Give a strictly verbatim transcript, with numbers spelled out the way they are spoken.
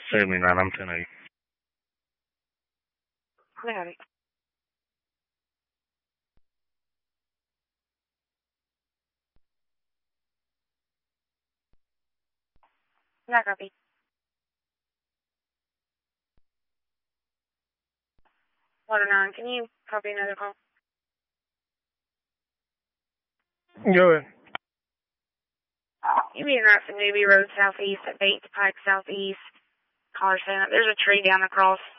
seventy-nine, I'm ten eight. Got it. Yeah, copy. Water nine, can you copy another call? Go ahead. You mean that's the Newbie Road Southeast at Bates Pike Southeast, Collar Center. There's a tree down across